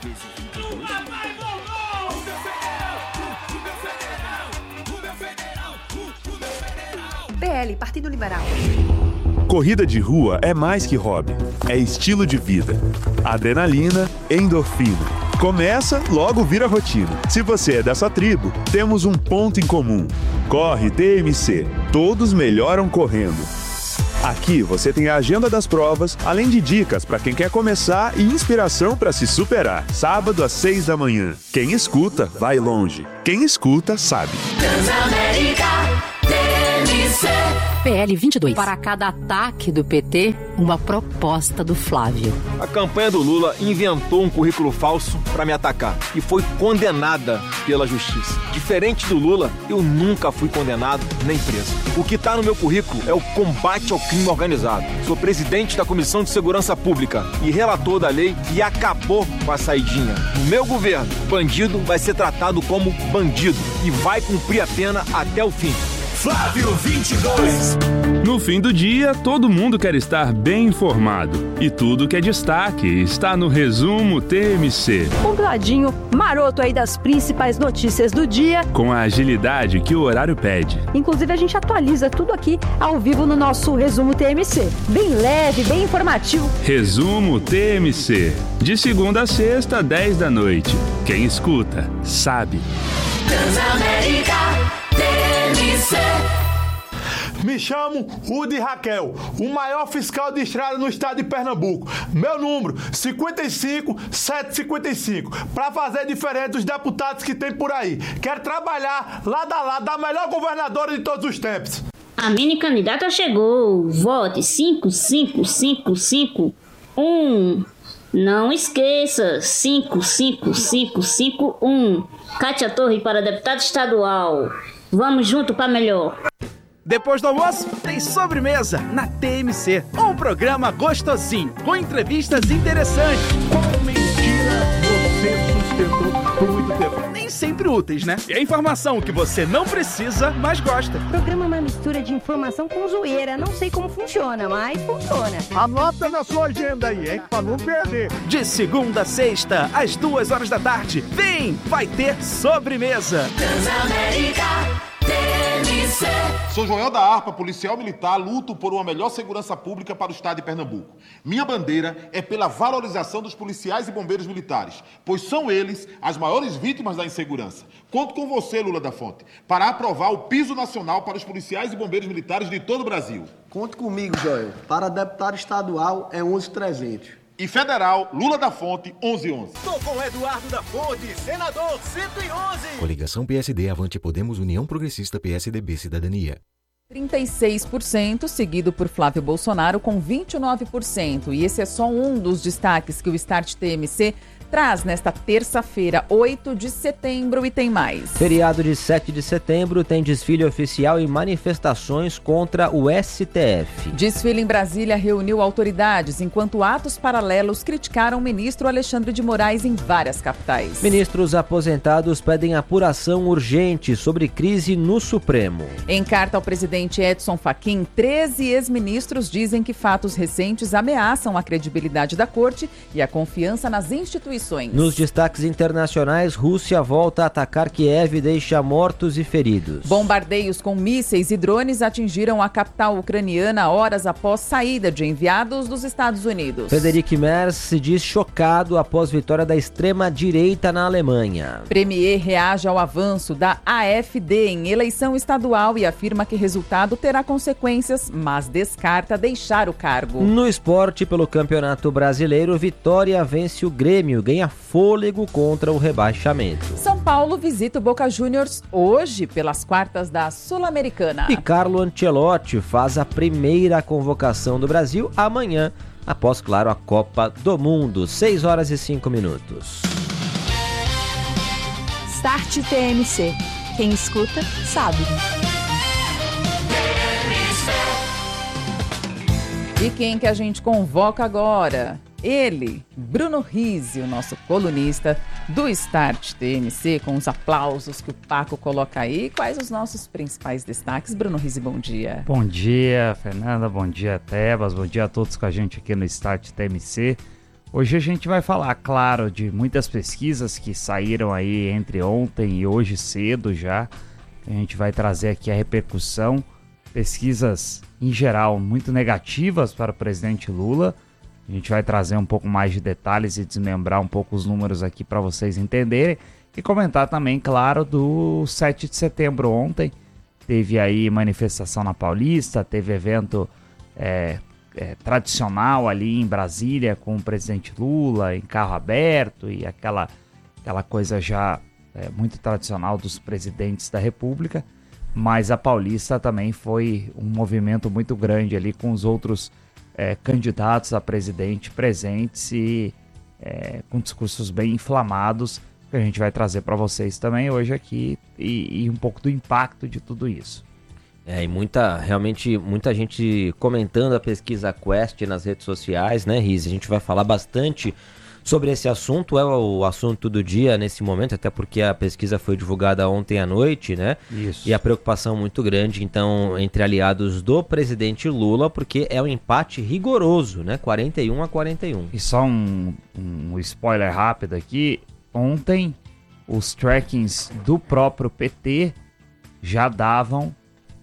PL, Partido Liberal. Corrida de rua é mais que hobby, é estilo de vida. Adrenalina, endorfina. Começa, logo vira rotina. Se você é dessa tribo, temos um ponto em comum. Corre TMC. Todos melhoram correndo. Aqui você tem a agenda das provas, além de dicas para quem quer começar e inspiração para se superar. Sábado às 6 da manhã. Quem escuta, vai longe. Quem escuta, sabe. Transamérica TMC. PL 22. Para cada ataque do PT, uma proposta do Flávio. A campanha do Lula inventou um currículo falso para me atacar e foi condenada pela justiça. Diferente do Lula, eu nunca fui condenado nem preso. O que está no meu currículo é o combate ao crime organizado. Sou presidente da Comissão de Segurança Pública e relator da lei que acabou com a saidinha. No meu governo, bandido vai ser tratado como bandido e vai cumprir a pena até o fim. Flávio 22. No fim do dia, todo mundo quer estar bem informado. E tudo que é destaque está no Resumo TMC. Um ladinho maroto aí das principais notícias do dia. Com a agilidade que o horário pede. Inclusive, a gente atualiza tudo aqui ao vivo no nosso Resumo TMC. Bem leve, bem informativo. Resumo TMC. De segunda a sexta, 10 da noite. Quem escuta, sabe. Transamérica TMC. Me chamo Rudy Raquel, o maior fiscal de estrada no estado de Pernambuco. Meu número, 55755, para fazer diferente dos deputados que tem por aí. Quero trabalhar lado a lado da melhor governadora de todos os tempos. A mini candidata chegou. Vote 55551. Não esqueça, 55551. Kátia Torre para deputada estadual. Vamos junto para melhor. Depois do almoço, tem sobremesa na TMC. Um programa gostosinho, com entrevistas interessantes. Qual mentira você sustentou por muito tempo? Nem sempre úteis, né? E a informação que você não precisa, mas gosta. O programa é uma mistura de informação com zoeira. Não sei como funciona, mas funciona. Anota na sua agenda aí, hein? Pra não perder. De segunda a sexta, às 2h da tarde. Vem, vai ter sobremesa. Transamérica TMC. Sou Joel da Harpa, policial militar, luto por uma melhor segurança pública para o estado de Pernambuco. Minha bandeira é pela valorização dos policiais e bombeiros militares, pois são eles as maiores vítimas da insegurança. Conto com você, Lula da Fonte, para aprovar o piso nacional para os policiais e bombeiros militares de todo o Brasil. Conte comigo, Joel. Para deputado estadual é 11.300. E federal, Lula da Fonte, 1111. Tô com Eduardo da Fonte, senador 111. Coligação PSD, Avante Podemos, União Progressista, PSDB, Cidadania. 36%, seguido por Flávio Bolsonaro com 29%. E esse é só um dos destaques que o Start TMC traz nesta terça-feira, 8 de setembro, e tem mais. Feriado de 7 de setembro tem desfile oficial e manifestações contra o STF. Desfile em Brasília reuniu autoridades, enquanto atos paralelos criticaram o ministro Alexandre de Moraes em várias capitais. Ministros aposentados pedem apuração urgente sobre crise no Supremo. Em carta ao presidente Edson Fachin, 13 ex-ministros dizem que fatos recentes ameaçam a credibilidade da corte e a confiança nas instituições. Nos destaques internacionais, Rússia volta a atacar Kiev e deixa mortos e feridos. Bombardeios com mísseis e drones atingiram a capital ucraniana horas após saída de enviados dos Estados Unidos. Friedrich Merz se diz chocado após vitória da extrema-direita na Alemanha. Premier reage ao avanço da AfD em eleição estadual e afirma que resultado terá consequências, mas descarta deixar o cargo. No esporte, pelo Campeonato Brasileiro, Vitória vence o Grêmio, ganha fôlego contra o rebaixamento. São Paulo visita o Boca Juniors hoje pelas quartas da Sul-Americana. E Carlo Ancelotti faz a primeira convocação do Brasil amanhã, após, claro, a Copa do Mundo. 6h05. Start TMC. Quem escuta, sabe. E quem que a gente convoca agora? Ele, Bruno Rizzi, o nosso colunista do Start TMC, com os aplausos que o Paco coloca aí. Quais os nossos principais destaques? Bruno Rizzi, bom dia. Bom dia, Fernanda, bom dia, Tebas, bom dia a todos com a gente aqui no Start TMC. Hoje a gente vai falar, claro, de muitas pesquisas que saíram aí entre ontem e hoje cedo já. A gente vai trazer aqui a repercussão, pesquisas em geral muito negativas para o presidente Lula. A gente vai trazer um pouco mais de detalhes e desmembrar um pouco os números aqui para vocês entenderem. E comentar também, claro, do 7 de setembro ontem. Teve aí manifestação na Paulista, teve evento tradicional ali em Brasília com o presidente Lula em carro aberto e aquela coisa já muito tradicional dos presidentes da República. Mas a Paulista também foi um movimento muito grande ali com os outros candidatos a presidente presentes e com discursos bem inflamados que a gente vai trazer para vocês também hoje aqui e um pouco do impacto de tudo isso. E realmente muita gente comentando a pesquisa Quest nas redes sociais, né, Riz? A gente vai falar bastante sobre esse assunto, é o assunto do dia nesse momento, até porque a pesquisa foi divulgada ontem à noite, né? Isso. E a preocupação muito grande, então, entre aliados do presidente Lula, porque é um empate rigoroso, né? 41-41. E só um spoiler rápido aqui, ontem os trackings do próprio PT já davam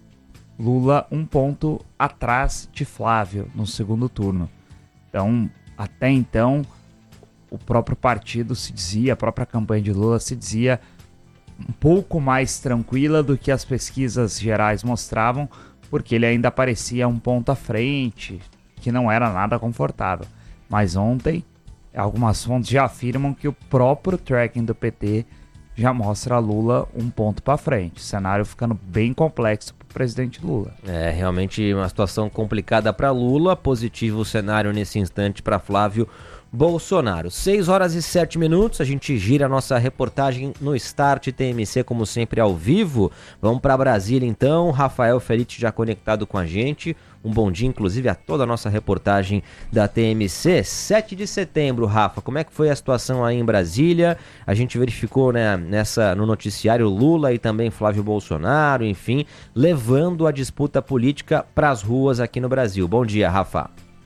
Lula um ponto atrás de Flávio no segundo turno. Então, até então, o próprio partido se dizia, a própria campanha de Lula se dizia um pouco mais tranquila do que as pesquisas gerais mostravam, porque ele ainda parecia um ponto à frente, que não era nada confortável. Mas ontem, algumas fontes já afirmam que o próprio tracking do PT já mostra Lula um ponto para frente. O cenário ficando bem complexo para o presidente Lula. Realmente uma situação complicada para Lula, positivo o cenário nesse instante para Flávio Bolsonaro. 6h07, a gente gira a nossa reportagem no Start TMC, como sempre, ao vivo. Vamos para Brasília, então. Rafael Felite já conectado com a gente. Um bom dia, inclusive, a toda a nossa reportagem da TMC. 7 de setembro, Rafa, como é que foi a situação aí em Brasília? A gente verificou, né, no noticiário Lula e também Flávio Bolsonaro, enfim, levando a disputa política para as ruas aqui no Brasil. Bom dia, Rafa.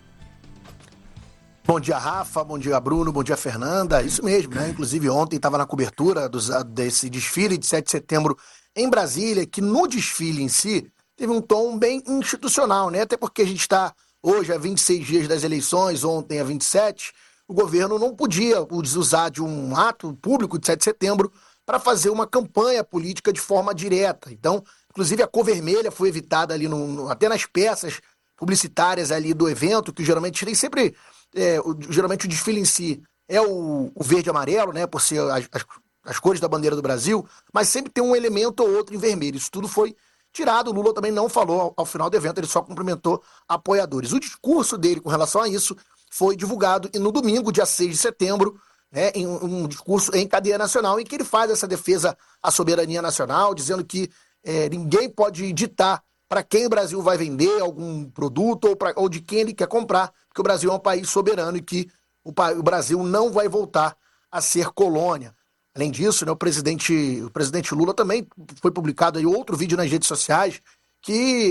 Bom dia, Rafa, bom dia, Bruno, bom dia, Fernanda. Isso mesmo, né? Inclusive ontem estava na cobertura desse desfile de 7 de setembro em Brasília, que no desfile em si teve um tom bem institucional, né? Até porque a gente está hoje a 26 dias das eleições, ontem a 27, o governo não podia usar de um ato público de 7 de setembro para fazer uma campanha política de forma direta. Então, inclusive a cor vermelha foi evitada ali até nas peças publicitárias ali do evento, que geralmente tem sempre... geralmente o desfile em si é o verde e amarelo, né, por ser as cores da bandeira do Brasil, mas sempre tem um elemento ou outro em vermelho. Isso tudo foi tirado. O Lula também não falou ao final do evento, ele só cumprimentou apoiadores. O discurso dele com relação a isso foi divulgado no domingo, dia 6 de setembro, né, em um discurso em cadeia nacional, em que ele faz essa defesa à soberania nacional, dizendo que ninguém pode ditar para quem o Brasil vai vender algum produto ou de quem ele quer comprar, porque o Brasil é um país soberano e que o Brasil não vai voltar a ser colônia. Além disso, né, o presidente Lula também foi publicado aí outro vídeo nas redes sociais que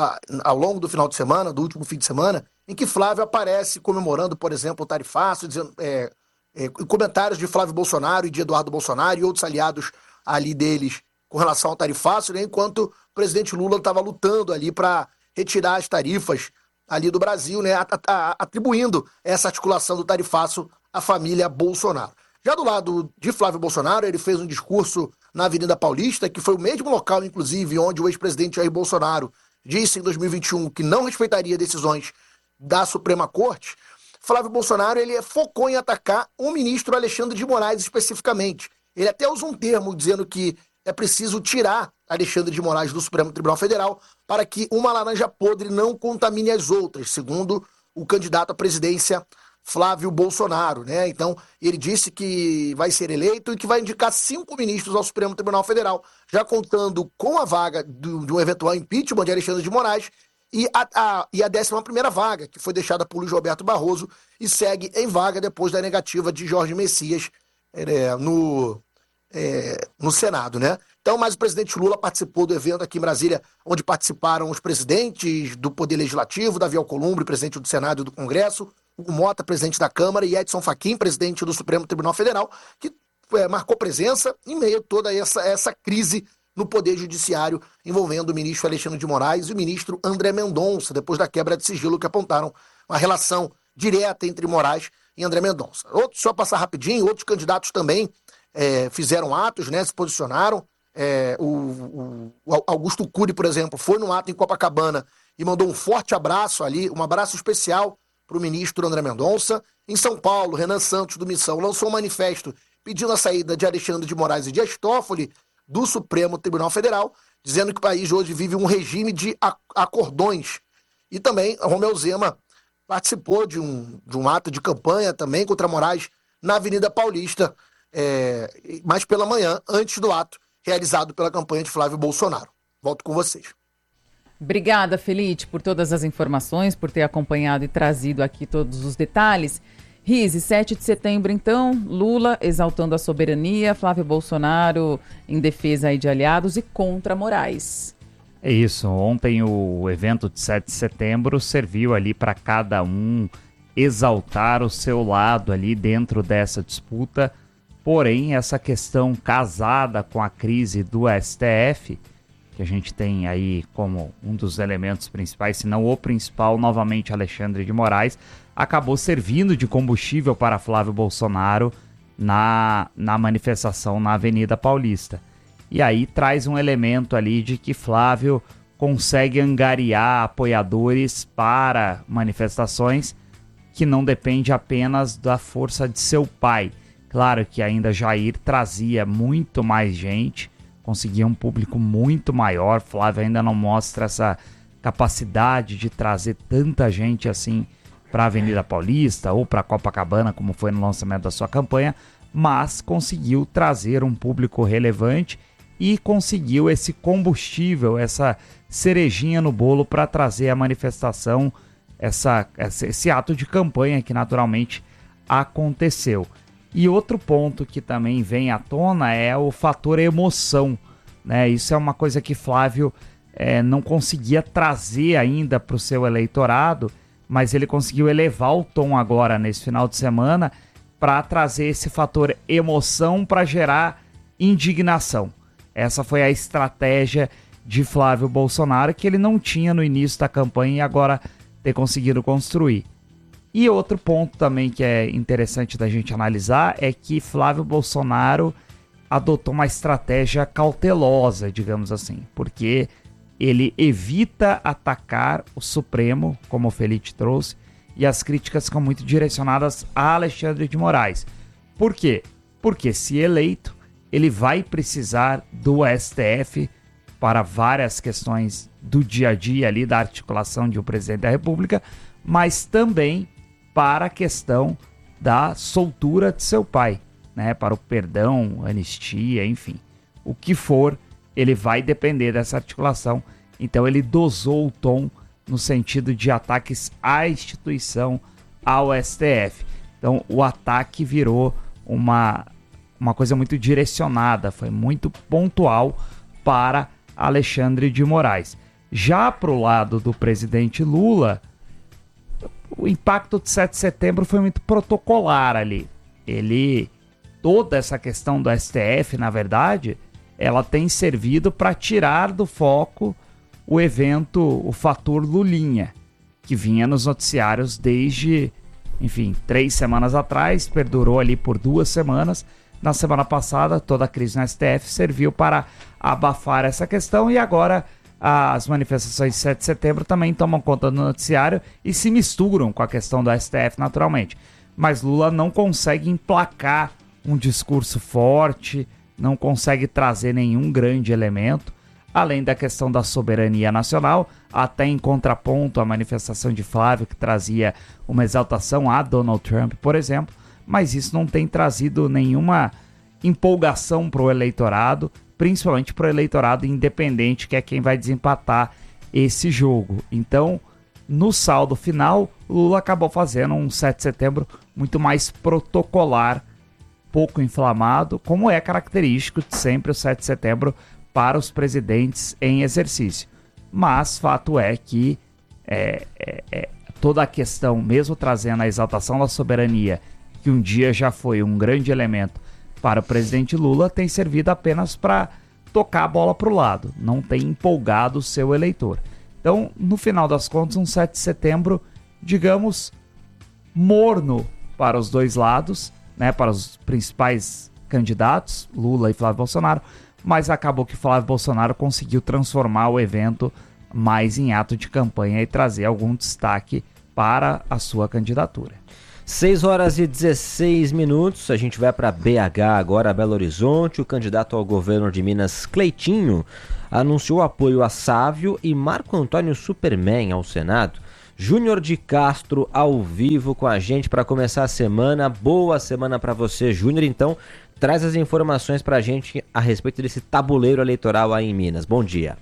ao longo do final de semana, do último fim de semana, em que Flávio aparece comemorando, por exemplo, o tarifaço, dizendo, comentários de Flávio Bolsonaro e de Eduardo Bolsonaro e outros aliados ali deles com relação ao tarifaço, né, enquanto o presidente Lula estava lutando ali para retirar as tarifas ali do Brasil, né, atribuindo essa articulação do tarifaço à família Bolsonaro. Já do lado de Flávio Bolsonaro, ele fez um discurso na Avenida Paulista, que foi o mesmo local, inclusive, onde o ex-presidente Jair Bolsonaro disse em 2021 que não respeitaria decisões da Suprema Corte. Flávio Bolsonaro ele focou em atacar o ministro Alexandre de Moraes especificamente. Ele até usa um termo dizendo que é preciso tirar Alexandre de Moraes do Supremo Tribunal Federal para que uma laranja podre não contamine as outras, segundo o candidato à presidência Flávio Bolsonaro, né? Então, ele disse que vai ser eleito e que vai indicar 5 ministros ao Supremo Tribunal Federal, já contando com a vaga de um eventual impeachment de Alexandre de Moraes e a 11ª vaga, que foi deixada por Luiz Roberto Barroso e segue em vaga depois da negativa de Jorge Messias no Senado, né? Então, mas o presidente Lula participou do evento aqui em Brasília, onde participaram os presidentes do Poder Legislativo, Davi Alcolumbre, presidente do Senado e do Congresso, Hugo Mota, presidente da Câmara, e Edson Fachin, presidente do Supremo Tribunal Federal, que marcou presença em meio a toda essa crise no Poder Judiciário envolvendo o ministro Alexandre de Moraes e o ministro André Mendonça, depois da quebra de sigilo que apontaram uma relação direta entre Moraes e André Mendonça. Só passar rapidinho, outros candidatos também fizeram atos, né, se posicionaram. O Augusto Cury, por exemplo, foi num ato em Copacabana e mandou um forte abraço ali, um abraço especial para o ministro André Mendonça. Em São Paulo, Renan Santos, do Missão, lançou um manifesto pedindo a saída de Alexandre de Moraes e Dias Toffoli do Supremo Tribunal Federal, dizendo que o país hoje vive um regime de acordões. E também Romeu Zema participou de um ato de campanha também contra Moraes na Avenida Paulista, mais pela manhã, antes do ato realizado pela campanha de Flávio Bolsonaro. Volto com vocês. Obrigada, Felite, por todas as informações, por ter acompanhado e trazido aqui todos os detalhes. Rize, 7 de setembro, então, Lula exaltando a soberania, Flávio Bolsonaro em defesa aí de aliados e contra Moraes. É isso, ontem o evento de 7 de setembro serviu ali para cada um exaltar o seu lado ali dentro dessa disputa, porém essa questão casada com a crise do STF, que a gente tem aí como um dos elementos principais, se não o principal, novamente Alexandre de Moraes, acabou servindo de combustível para Flávio Bolsonaro na manifestação na Avenida Paulista. E aí traz um elemento ali de que Flávio consegue angariar apoiadores para manifestações que não depende apenas da força de seu pai. Claro que ainda Jair trazia muito mais gente, conseguia um público muito maior. Flávio ainda não mostra essa capacidade de trazer tanta gente assim para a Avenida Paulista ou para Copacabana, como foi no lançamento da sua campanha, mas conseguiu trazer um público relevante e conseguiu esse combustível, essa cerejinha no bolo para trazer a manifestação, esse ato de campanha que naturalmente aconteceu. E outro ponto que também vem à tona é o fator emoção, né? Isso é uma coisa que Flávio não conseguia trazer ainda para o seu eleitorado, mas ele conseguiu elevar o tom agora nesse final de semana para trazer esse fator emoção para gerar indignação. Essa foi a estratégia de Flávio Bolsonaro que ele não tinha no início da campanha e agora ter conseguido construir. E outro ponto também que é interessante da gente analisar é que Flávio Bolsonaro adotou uma estratégia cautelosa, digamos assim, porque ele evita atacar o Supremo, como o Felite trouxe, e as críticas ficam muito direcionadas a Alexandre de Moraes. Por quê? Porque se eleito, ele vai precisar do STF para várias questões do dia a dia ali, da articulação de um presidente da República, mas também para a questão da soltura de seu pai, né? Para o perdão, anistia, enfim. O que for, ele vai depender dessa articulação. Então ele dosou o tom no sentido de ataques à instituição, ao STF. Então o ataque virou uma coisa muito direcionada, foi muito pontual para Alexandre de Moraes. Já para o lado do presidente Lula, o impacto de 7 de setembro foi muito protocolar ali. Toda essa questão do STF, na verdade, ela tem servido para tirar do foco o evento, o fator Lulinha, que vinha nos noticiários desde, 3 semanas atrás, perdurou ali por 2 semanas. Na semana passada, toda a crise no STF serviu para abafar essa questão e agora as manifestações de 7 de setembro também tomam conta do noticiário e se misturam com a questão do STF naturalmente. Mas Lula não consegue emplacar um discurso forte, não consegue trazer nenhum grande elemento, além da questão da soberania nacional, até em contraponto à manifestação de Flávio, que trazia uma exaltação a Donald Trump, por exemplo, mas isso não tem trazido nenhuma empolgação para o eleitorado, principalmente para o eleitorado independente, que é quem vai desempatar esse jogo. Então, no saldo final, Lula acabou fazendo um 7 de setembro muito mais protocolar, pouco inflamado, como é característico de sempre o 7 de setembro para os presidentes em exercício. Mas fato é que toda a questão, mesmo trazendo a exaltação da soberania, que um dia já foi um grande elemento para o presidente Lula, tem servido apenas para tocar a bola para o lado, não tem empolgado o seu eleitor. Então, no final das contas, um 7 de setembro, digamos, morno para os dois lados, né, para os principais candidatos, Lula e Flávio Bolsonaro, mas acabou que Flávio Bolsonaro conseguiu transformar o evento mais em ato de campanha e trazer algum destaque para a sua candidatura. 6 horas e 16 minutos, a gente vai para BH agora, Belo Horizonte. O candidato ao governo de Minas, Cleitinho, anunciou apoio a Sávio e Marco Antônio Superman ao Senado. Júnior de Castro ao vivo com a gente para começar a semana. Boa semana para você, Júnior. Então, traz as informações para a gente a respeito desse tabuleiro eleitoral aí em Minas. Bom dia.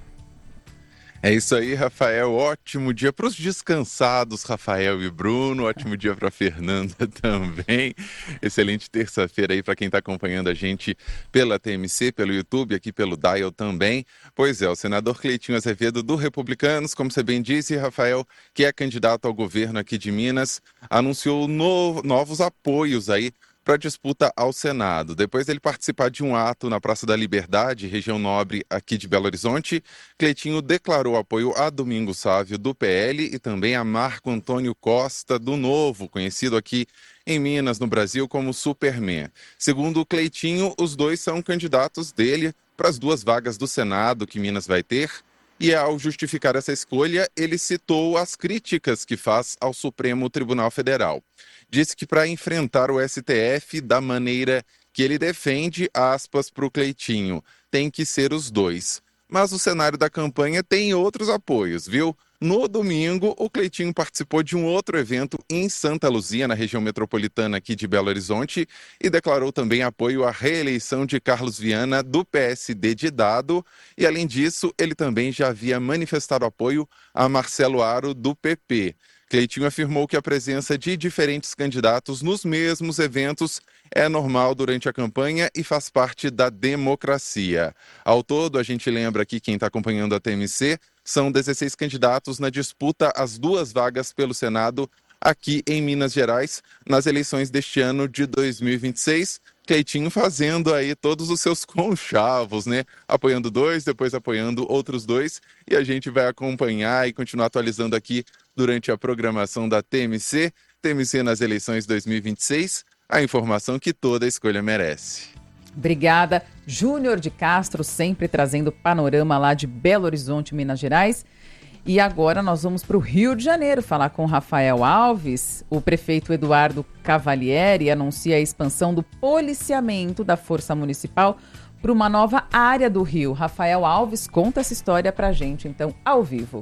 É isso aí, Rafael. Ótimo dia para os descansados, Rafael e Bruno. Ótimo dia para Fernanda também. Excelente terça-feira aí para quem está acompanhando a gente pela TMC, pelo YouTube, aqui pelo Dial também. Pois é, o senador Cleitinho Azevedo do Republicanos, como você bem disse, Rafael, que é candidato ao governo aqui de Minas, anunciou novos apoios aí para a disputa ao Senado. Depois dele participar de um ato na Praça da Liberdade, região nobre aqui de Belo Horizonte, Cleitinho declarou apoio a Domingos Sávio, do PL, e também a Marco Antônio Costa, do Novo, conhecido aqui em Minas, no Brasil, como Superman. Segundo o Cleitinho, os dois são candidatos dele para as 2 vagas do Senado que Minas vai ter. E ao justificar essa escolha, ele citou as críticas que faz ao Supremo Tribunal Federal. Disse que para enfrentar o STF da maneira que ele defende, aspas, para o Cleitinho, tem que ser os dois. Mas o cenário da campanha tem outros apoios, viu? No domingo, o Cleitinho participou de um outro evento em Santa Luzia, na região metropolitana aqui de Belo Horizonte, e declarou também apoio à reeleição de Carlos Viana, do PSD de Dado, e além disso, ele também já havia manifestado apoio a Marcelo Aro, do PP. Cleitinho afirmou que a presença de diferentes candidatos nos mesmos eventos é normal durante a campanha e faz parte da democracia. Ao todo, a gente lembra aqui, quem está acompanhando a TMC, são 16 candidatos na disputa às 2 vagas pelo Senado aqui em Minas Gerais, nas eleições deste ano de 2026. Cleitinho fazendo aí todos os seus conchavos, né? Apoiando 2, depois apoiando outros 2, e a gente vai acompanhar e continuar atualizando aqui durante a programação da TMC. TMC nas eleições 2026, a informação que toda escolha merece. Obrigada, Júnior de Castro, sempre trazendo panorama lá de Belo Horizonte, Minas Gerais. E agora nós vamos para o Rio de Janeiro falar com Rafael Alves. O prefeito Eduardo Cavalieri anuncia a expansão do policiamento da Força Municipal para uma nova área do Rio. Rafael Alves conta essa história para a gente, então, ao vivo.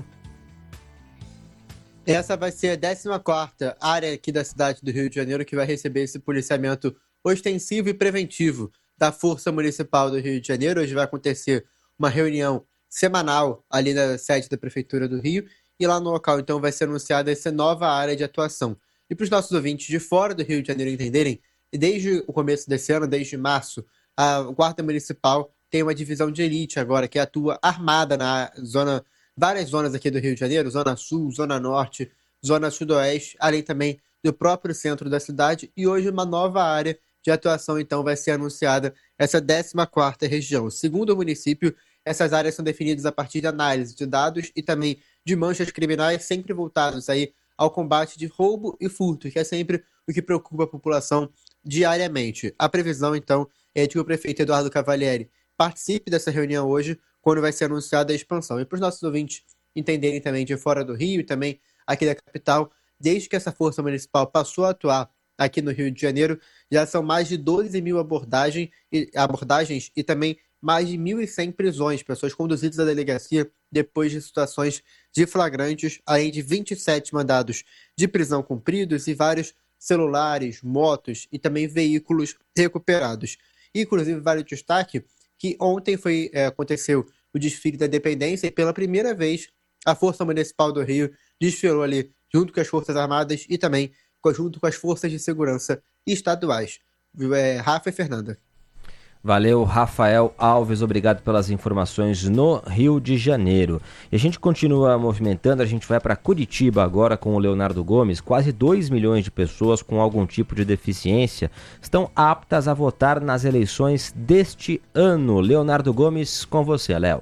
Essa vai ser a 14ª área aqui da cidade do Rio de Janeiro que vai receber esse policiamento ostensivo e preventivo da Força Municipal do Rio de Janeiro. Hoje vai acontecer uma reunião semanal ali na sede da Prefeitura do Rio, e lá no local então vai ser anunciada essa nova área de atuação. E para os nossos ouvintes de fora do Rio de Janeiro entenderem, desde o começo desse ano, desde março, a Guarda Municipal tem uma divisão de elite agora que atua armada na zona, várias zonas aqui do Rio de Janeiro, Zona Sul, Zona Norte, Zona Sudoeste, além também do próprio centro da cidade, e hoje uma nova área de atuação então vai ser anunciada, essa 14ª região. Segundo o município, essas áreas são definidas a partir de análise de dados e também de manchas criminais, sempre voltados aí ao combate de roubo e furto, que é sempre o que preocupa a população diariamente. A previsão, então, é de que o prefeito Eduardo Cavalieri participe dessa reunião hoje, quando vai ser anunciada a expansão. E para os nossos ouvintes entenderem também de fora do Rio e também aqui da capital, desde que essa Força Municipal passou a atuar aqui no Rio de Janeiro, já são mais de 12 mil abordagens e também mais de 1.100 prisões, pessoas conduzidas à delegacia depois de situações de flagrantes, além de 27 mandados de prisão cumpridos e vários celulares, motos e também veículos recuperados. E, inclusive, vale o destaque que ontem aconteceu o desfile da Independência e pela primeira vez a Força Municipal do Rio desfilou ali junto com as Forças Armadas e também junto com as Forças de Segurança estaduais. Rafa e Fernanda. Valeu, Rafael Alves, obrigado pelas informações no Rio de Janeiro. E a gente continua movimentando, a gente vai para Curitiba agora com o Leonardo Gomes. Quase 2 milhões de pessoas com algum tipo de deficiência estão aptas a votar nas eleições deste ano. Leonardo Gomes, com você, Léo.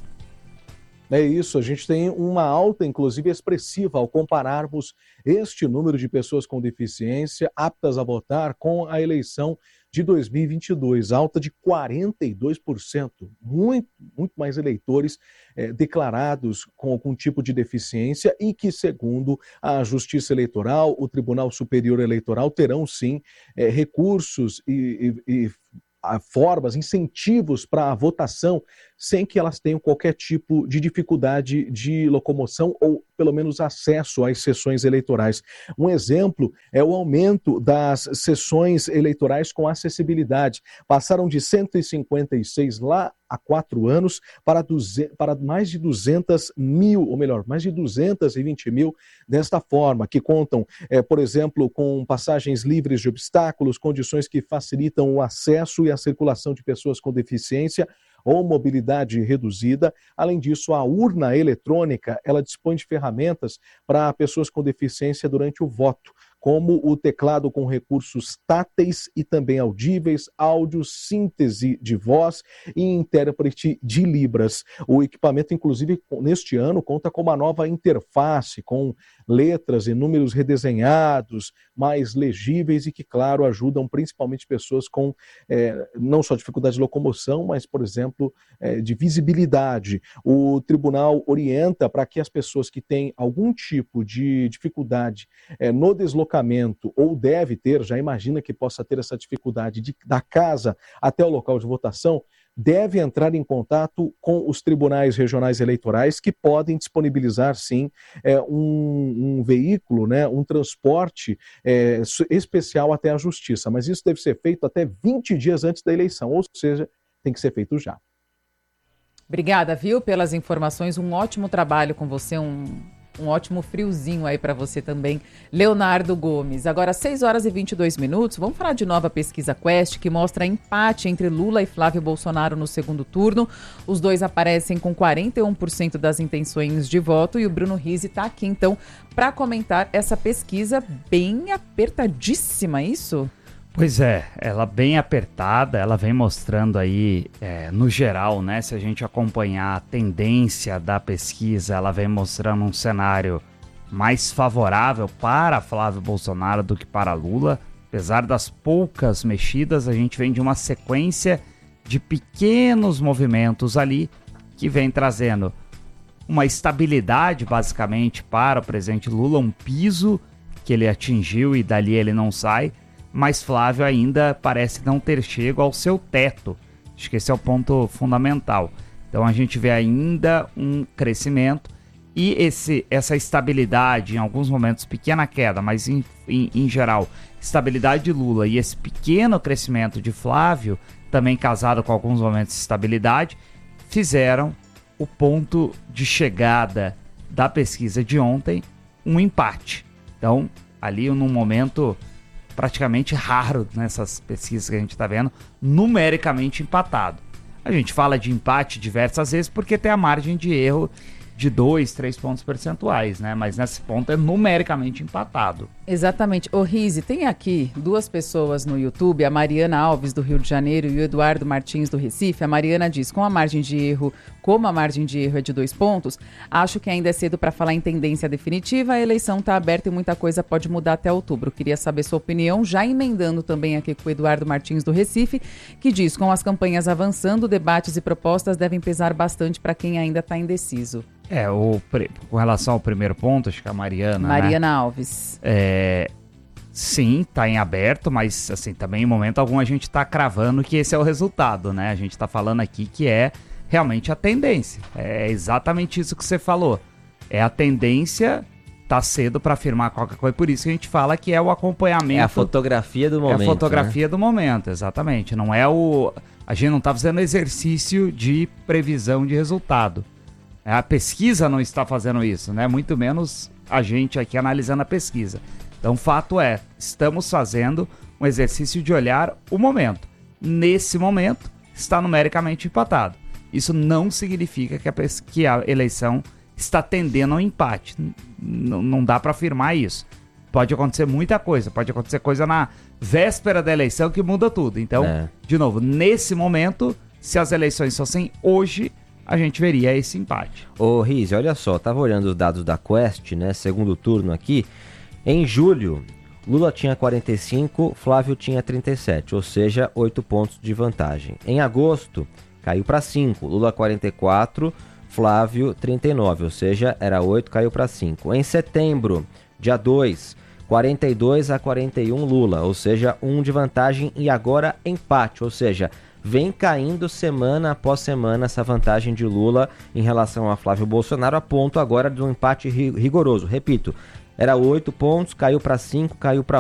É isso, a gente tem uma alta, inclusive expressiva, ao compararmos este número de pessoas com deficiência aptas a votar com a eleição de 2022, alta de 42%, muito mais eleitores declarados com algum tipo de deficiência e que, segundo a Justiça Eleitoral, o Tribunal Superior Eleitoral terão sim recursos e formas, incentivos para a votação, sem que elas tenham qualquer tipo de dificuldade de locomoção ou, pelo menos, acesso às sessões eleitorais. Um exemplo é o aumento das sessões eleitorais com acessibilidade. Passaram de 156 lá há 4 anos para mais de 200 mil, ou melhor, mais de 220 mil desta forma, que contam, por exemplo, com passagens livres de obstáculos, condições que facilitam o acesso e a circulação de pessoas com deficiência ou mobilidade reduzida. Além disso, a urna eletrônica, ela dispõe de ferramentas para pessoas com deficiência durante o voto, como o teclado com recursos táteis e também audíveis, áudio, síntese de voz e intérprete de Libras. O equipamento, inclusive, neste ano, conta com uma nova interface, com letras e números redesenhados, mais legíveis e que, claro, ajudam principalmente pessoas com não só dificuldade de locomoção, mas, por exemplo, de visibilidade. O tribunal orienta para que as pessoas que têm algum tipo de dificuldade no deslocamento ou deve ter, já imagina que possa ter essa dificuldade da casa até o local de votação, deve entrar em contato com os tribunais regionais eleitorais, que podem disponibilizar, sim, um veículo, né, um transporte especial até a justiça. Mas isso deve ser feito até 20 dias antes da eleição, ou seja, tem que ser feito já. Obrigada, viu, pelas informações. Um ótimo trabalho com você, um ótimo friozinho aí para você também, Leonardo Gomes. Agora, 6h22, vamos falar de nova pesquisa Quest, que mostra empate entre Lula e Flávio Bolsonaro no segundo turno. Os dois aparecem com 41% das intenções de voto e o Bruno Rizzi está aqui, então, para comentar essa pesquisa bem apertadíssima, isso? Pois é, ela bem apertada, ela vem mostrando aí, no geral, né, se a gente acompanhar a tendência da pesquisa, ela vem mostrando um cenário mais favorável para Flávio Bolsonaro do que para Lula. Apesar das poucas mexidas, a gente vem de uma sequência de pequenos movimentos ali que vem trazendo uma estabilidade, basicamente, para o presidente Lula, um piso que ele atingiu e dali ele não sai. Mas Flávio ainda parece não ter chego ao seu teto. Acho que esse é o ponto fundamental. Então a gente vê ainda um crescimento e essa estabilidade, em alguns momentos pequena queda, mas em geral, estabilidade de Lula e esse pequeno crescimento de Flávio, também casado com alguns momentos de estabilidade, fizeram o ponto de chegada da pesquisa de ontem um empate. Então, ali num momento praticamente raro nessas pesquisas que a gente está vendo, numericamente empatado. A gente fala de empate diversas vezes porque tem a margem de erro de 2, 3 pontos percentuais, né? Mas nesse ponto é numericamente empatado. Exatamente. Ô Rizzi, tem aqui 2 pessoas no YouTube, a Mariana Alves do Rio de Janeiro e o Eduardo Martins do Recife. A Mariana diz, como a margem de erro é de 2 pontos, acho que ainda é cedo para falar em tendência definitiva, a eleição está aberta e muita coisa pode mudar até outubro. Queria saber sua opinião, já emendando também aqui com o Eduardo Martins do Recife, que diz, com as campanhas avançando, debates e propostas devem pesar bastante para quem ainda está indeciso. Com relação ao primeiro ponto, acho que a Mariana Alves. Sim, tá em aberto, mas assim, também em momento algum a gente tá cravando que esse é o resultado, né? A gente tá falando aqui que é realmente a tendência. É exatamente isso que você falou. É a tendência, tá cedo para afirmar qualquer coisa, por isso que a gente fala que é o acompanhamento. É a fotografia do momento. É a fotografia, né? Do momento, exatamente. Não é a gente não tá fazendo exercício de previsão de resultado. A pesquisa não está fazendo isso, né? Muito menos a gente aqui analisando a pesquisa. Então, o fato é, estamos fazendo um exercício de olhar o momento. nesse momento, está numericamente empatado. Isso não significa que a eleição está tendendo ao empate. Não dá para afirmar isso. Pode acontecer muita coisa. Pode acontecer coisa na véspera da eleição que muda tudo. Então, de novo, nesse momento, se as eleições fossem hoje, a gente veria esse empate. Ô Riz, olha só, tava olhando os dados da Quest, né, segundo turno aqui. Em julho, Lula tinha 45, Flávio tinha 37, ou seja, 8 pontos de vantagem. Em agosto, caiu para 5, Lula 44, Flávio 39, ou seja, era 8, caiu para 5. Em setembro, dia 2, 42 a 41 Lula, ou seja, 1 de vantagem e agora empate, ou seja, vem caindo semana após semana essa vantagem de Lula em relação a Flávio Bolsonaro, a ponto agora de um empate rigoroso. Repito, era 8 pontos, caiu para 5, caiu para